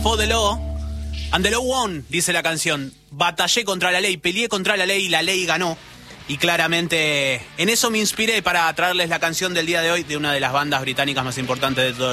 For the Law. And the law won, dice la canción. Batallé contra la ley, peleé contra la ley ganó. Y claramente en eso me inspiré para traerles la canción del día de hoy de una de las bandas británicas más importantes de todo